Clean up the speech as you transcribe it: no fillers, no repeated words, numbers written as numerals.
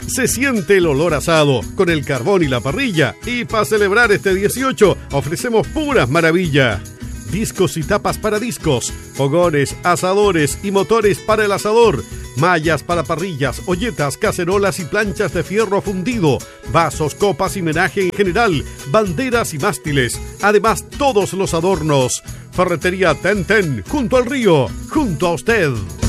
Se siente el olor asado con el carbón y la parrilla. Y para celebrar este 18 ofrecemos puras maravillas. Discos y tapas para discos, fogones, asadores y motores para el asador, mallas para parrillas, olletas, cacerolas y planchas de fierro fundido, vasos, copas y menaje en general, banderas y mástiles, además todos los adornos. Ferretería Ten Ten, junto al río, junto a usted.